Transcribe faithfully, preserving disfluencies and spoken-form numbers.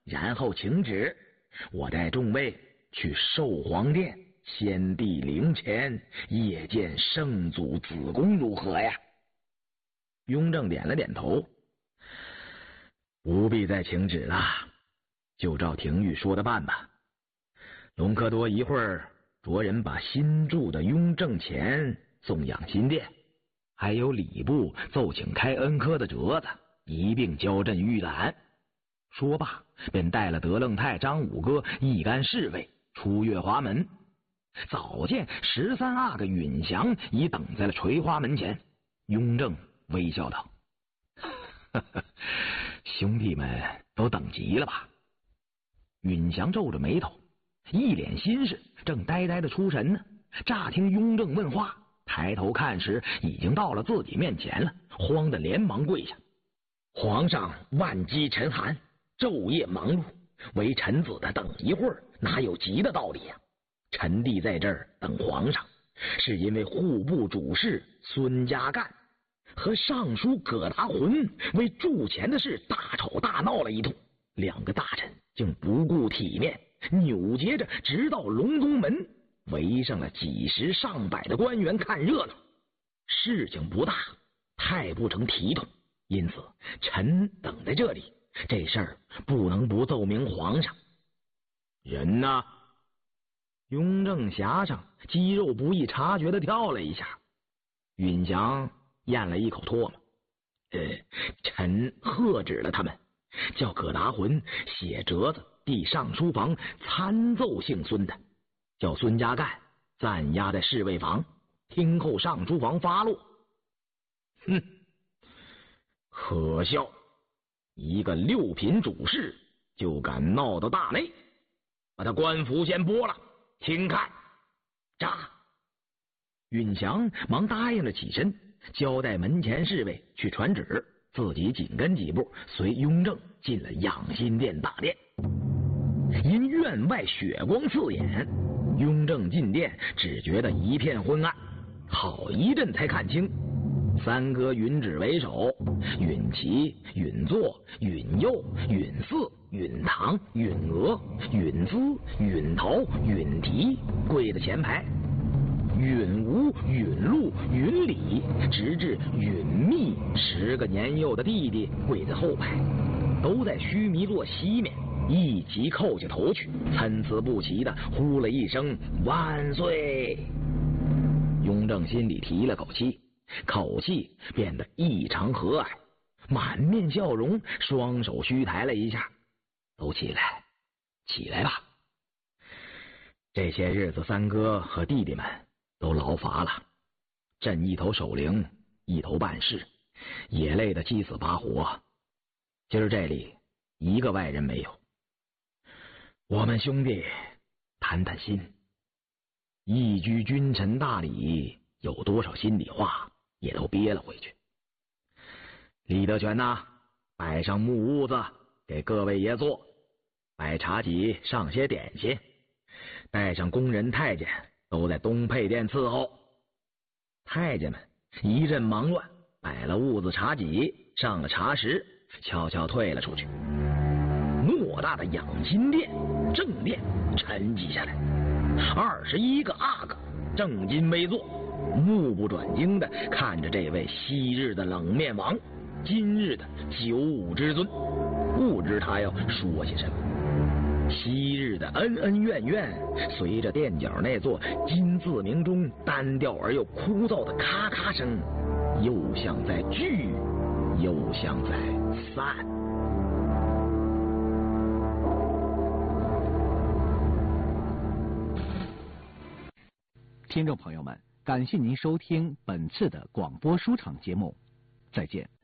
然后请旨，我带众位去寿皇殿，先帝灵前谒见圣祖子宫，如何呀？雍正点了点头，不必再请旨了，就照廷谕说的办吧。隆科多一会儿着人把新筑的雍正前送养心殿，还有礼部奏请开恩科的折子一并交朕预览。说罢便带了德楞泰张五哥一干侍卫出月华门。早见十三阿哥允祥已等在了垂花门前。雍正微笑道：呵呵，兄弟们都等急了吧？允祥皱着眉头，一脸心事，正呆呆的出神呢。乍听雍正问话，抬头看时已经到了自己面前了，慌得连忙跪下。皇上万机沉寒，昼夜忙碌，为臣子的等一会儿哪有急的道理呀、啊？臣弟在这儿等皇上，是因为户部主事孙家干和尚书葛达浑为铸钱的事大吵大闹了一通，两个大臣竟不顾体面，扭结着直到隆宗门，围上了几十上百的官员看热闹。事情不大，太不成体统，因此臣等在这里，这事儿不能不奏明皇上。人呢？雍正颊上肌肉不易察觉的跳了一下。允祥咽了一口唾沫，呃，臣喝止了他们，叫葛达浑写折子递上书房参奏姓孙的，叫孙家干暂押在侍卫房，听候上书房发落。哼，可笑！一个六品主事就敢闹到大内，把他官服先剥了，听看。炸！允祥忙答应了起身，交代门前侍卫去传旨，自己紧跟几步，随雍正进了养心殿大殿。因院外血光刺眼，雍正进殿只觉得一片昏暗，好一阵才看清。三哥允旨为首，允琪、允作、允佑、允嗣、允堂、允娥、允滋、允陶、允提跪在前排，允吴、允禄、允礼，直至允密十个年幼的弟弟跪在后排，都在须弥座西面一齐叩下头去，参差不齐的呼了一声万岁。雍正心里提了口气，口气变得异常和蔼，满面笑容，双手虚抬了一下。都起来，起来吧。这些日子三哥和弟弟们都劳乏了，朕一头守灵，一头办事，也累得七死八活。今儿这里一个外人没有，我们兄弟谈谈心。一居君臣大礼，有多少心里话也都憋了回去。李德全呐、啊，摆上木屋子给各位爷坐，摆茶几上些点心，带上宫人太监都在东配殿伺候。太监们一阵忙乱，摆了屋子茶几，上了茶食，悄悄退了出去。偌大的养心殿正殿沉寂下来，二十一个阿哥正襟危坐，目不转睛的看着这位昔日的冷面王，今日的九五之尊，不知他要说些什么。昔日的恩恩怨怨，随着垫脚那座金字鸣钟单调而又枯燥的咔咔声，又像在聚，又像在散。 听众朋友们，感谢您收听本次的广播书场节目，再见。